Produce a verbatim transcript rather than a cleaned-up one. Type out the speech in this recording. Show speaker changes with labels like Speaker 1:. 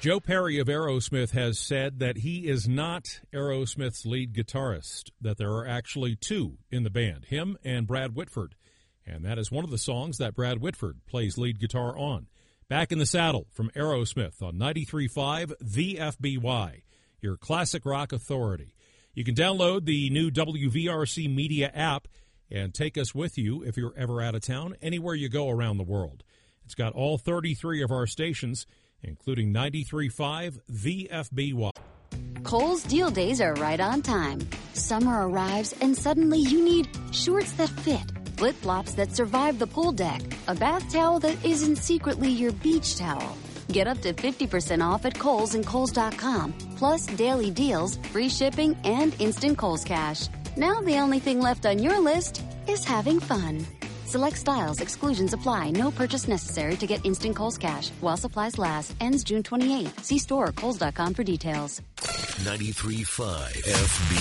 Speaker 1: Joe Perry of Aerosmith has said that he is not Aerosmith's lead guitarist, that there are actually two in the band, him and Brad Whitford. And that is one of the songs that Brad Whitford plays lead guitar on. Back in the Saddle from Aerosmith on ninety-three point five The F B Y, your classic rock authority. You can download the new W V R C Media app and take us with you if you're ever out of town, anywhere you go around the world. It's got all thirty-three of our stations, including ninety-three point five The F B Y.
Speaker 2: Kohl's Deal Days are right on time. Summer arrives and suddenly you need shorts that fit, flip-flops that survive the pool deck, a bath towel that isn't secretly your beach towel. Get up to fifty percent off at Kohl's and Kohl's dot com, plus daily deals, free shipping, and instant Kohl's Cash. Now the only thing left on your list is having fun. Select styles, exclusions apply. No purchase necessary to get instant Kohl's Cash. While supplies last. Ends June twenty-eighth. See store or Kohl's dot com for details.
Speaker 3: ninety-three point five F B